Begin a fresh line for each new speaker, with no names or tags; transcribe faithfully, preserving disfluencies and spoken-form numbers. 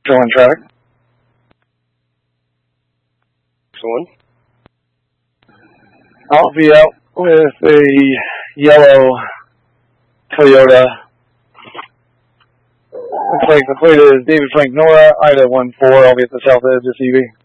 Showing track.
Someone?
I'll be out with a yellow Toyota. Looks like the plate is David Frank Nora, Ida one four. I'll be at the south edge of C V.